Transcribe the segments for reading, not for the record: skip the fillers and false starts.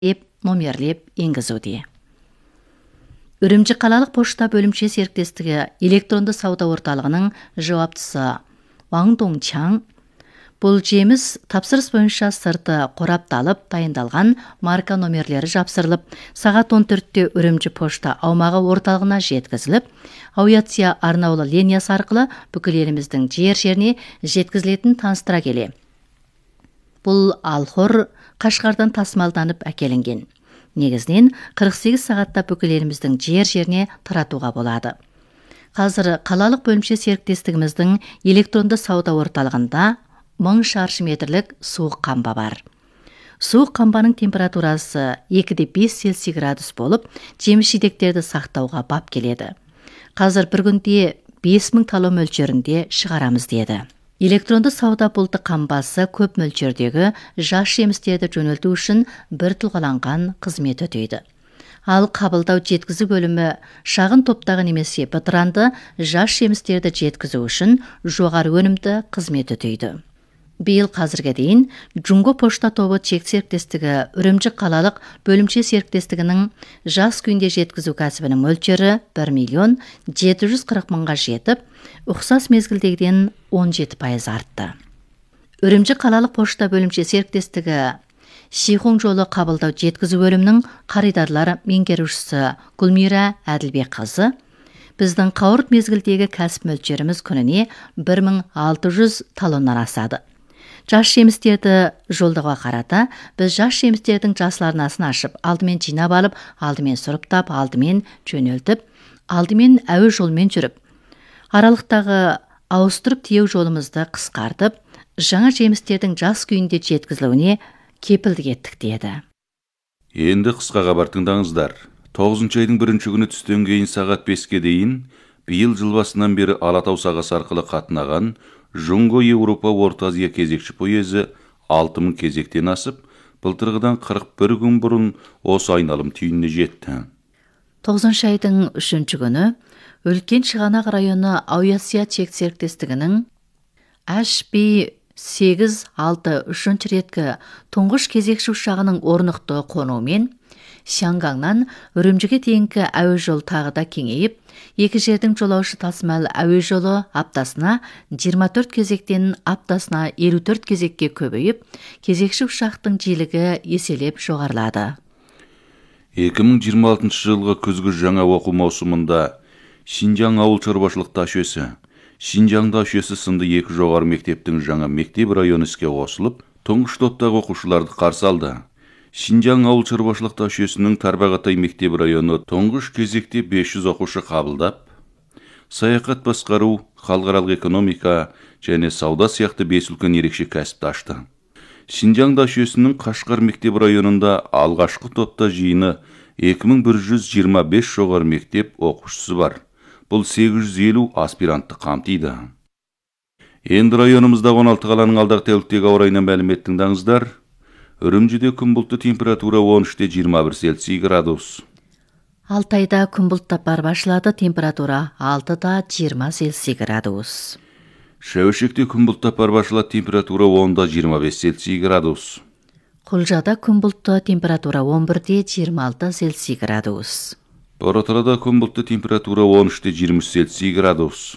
деп номерлеп енгізуде. Үрімжі қалалық пошта бөлімше серіктестігі электронды сауда орталығының жауаптысы Ваң Доңчаң бұл жеміс тапсырыс бойынша сырты қорапталып, дайындалған марка номерлері жапсырылып, сағат 14-те Үрімжі пошта аумағы орталығына жеткізіліп, авиация арнаулы линиясы арқылы бүкіл еліміздің жер-жеріне жеткізілетін таныстыра келе. Бұл алхор Қашқардан тасымалданып әкелінген. Негізінен 48 сағатта бүкіл еліміздің жер-жеріне таратуға болады. Қазір қалалық бөлімше серіктестігіміздің электронды сауда орталығында 1000 шаршы метрлік суық қамба бар. Суық қамбаның температурасы 2-5 Цельсий градус болып, жеміс-жидектерді сақтауға бап келеді. Қазір бір күнде 5000 талон мөлшерінде шығарамыз деді. Электронды сауда пульті қамбасы көп мөлшердегі жас жемістерді жөнелту үшін бір тұлғаланған қызмет өтейді. Ал қабылдау жеткізу бөлімі шағын топтағы немесе бытыранды жас жемістерді жеткізу үшін жоғары өнімді қызмет өтейді. Биыл қазірге дейін Джунго пошта тобы чек серіктестігі Үрімжі қалалық бөлімше серіктестігінің жас күйінде жеткізу кәсібінің мөлшері 1.740.000-ға жетіп, ұқсас мезгілдегіден 17% артты. Үрімжі қалалық пошта бөлімше серіктестігі Шихун жолы қабылдау жеткізу бөлімінің қаридарлар меңгерушісі Гүлмира Әділбек қызы, біздің қауырт мезгілдегі кәсіп мөлшеріміз күніне 1600 талоннан асады. Жас жемістерді жолдауға қарата, біз жас жемістердің жасыл арнасын ашып, алдымен жинап алып, алдымен сұрыптап, алдымен жөнелтіп, алдымен әуе жолмен жүріп, аралықтағы ауыстырып тиеу жолымызды қысқартып, жаңа жемістердің жас күйінде жеткізілуіне кепілдік еттік деді. Енді қысқа хабар тыңдаңыздар. 9 айдың 1 күні түстен кейін сағат 5-ке дейін, биыл жыл басынан бері Алатау сағасы арқылы қатынаған Джунго Еуропа Орта Азия кезекші пойызы 6000 кезектен асып, былтырғыдан 41 күн бұрын осы айналым түйініне жетті. 9 айдың 3 күні Үлкен Шығанақ районы авиация чек серіктестігінің HB863 реткі тұңғыш кезекші ұшағының орнықты қонуымен Шангаңнан Үрімжіге дейінгі әуе жол тағы да кеңейіп, екі жердің жолаушы тасымал әуе жолы аптасына 24 кезектен аптасына 54 кезекке көбейіп, кезекші ұшақтың жиілігі еселеп жоғарылады. 2026 жылғы күзгі жаңа оқу маусымында Шинжаң ауыл шаруашылық ташөсі, Шинжаң ташөсі сынды екі жоғары мектептің жаңа мектеп районы іске қосылып, тұңғыш топтағы оқушыларды қарсы алды. Шинжаң ауыл шаруашылық ташөсінің Тарбағатай мектеп районы тұңғыш кезекте 500 оқушы қабылдап, саяхат басқару, халықаралық экономика және сауда сияқты 5 үлкен ерекше кәсіпті ашты. Шинжаң ташөсінің Қашқар мектеп районында алғашқы топта жиыны 2125 жоғары мектеп оқушысы бар. Бұл 850 аспирантты қамтиды. Енді районымызда 16 қаланың алдағы тәуліктегі ауа райынан мәлімет тыңдаңыздар. Үрімжіде күн бұлтты, температура 13-21 Цельсий градус. Алтайда күн бұлттап бар башылады, температура 6-20 Цельсий градус. Шәуешекте күн бұлттап бар башылады, температура 10-25 Цельсий градус. Құлжада күн бұлтты, температура 11-26 Цельсий градус. Боротырада күн бұлтты, температура 13-23 Цельсий градус.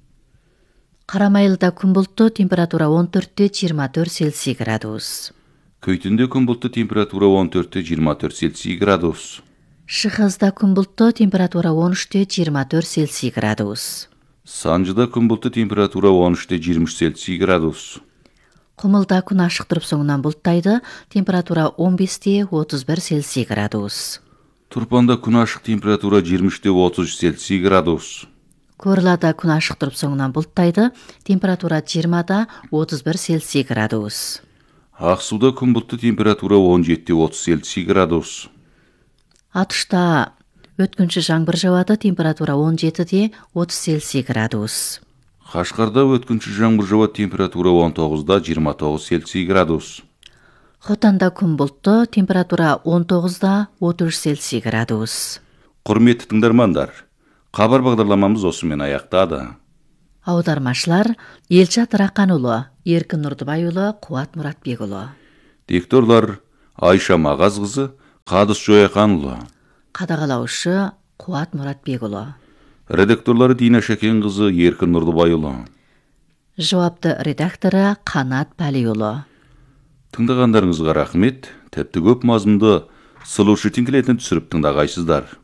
Қарамайлыда күн бұлтты, температура 14-24 Цельсий градус. Көйтінде күн бұлтты, температура 14-24 Цельсий градус. Шығызда күн бұлтты, температура 13-24 Цельсий градус. Санжыда күн бұлтты, температура 13-23 Цельсий градус. Құмылда күн ашық тұрып соңынан бұлттайды, температура 15-31 Цельсий градус. Турпанда күн ашық, температура 23-30 Цельсий градус. Көрлада күн ашық тұрып соңынан бұлттайды, температура 20-31 Цельсий градус. Ақсуда күн бұлтты, температура 17-30 Цельсий градус. Атышта өткінші жаңбыр жауады, температура 17-30 Цельсий градус. Қашқарда өткінші жаңбыр жауады, температура 19-29 Цельсий градус. Хотанда күн бұлтты, температура 19-33 Цельсий градус. Құрметті тыңдармандар, хабар бағдарламамыз осымен аяқтады. Аудармашылар Елшат Рақанұлы, Еркін Нұрдыбайұлы, Қуат Мұратбекұлы. Дикторлар Айша Мағазқызы, Кадыс Жояканұлы. Қадағалаушы Қуат Мұратбекұлы. Редакторлары Дина Шәкенқызы, Еркін Нұрдыбайұлы. Жауапты редакторы Қанат Пәлиұлы. Тыңдағандарыңызға рахмет. Тәпті көп мазмұнды сылушы тіңкілетін түсіріп тыңдағайсыздар.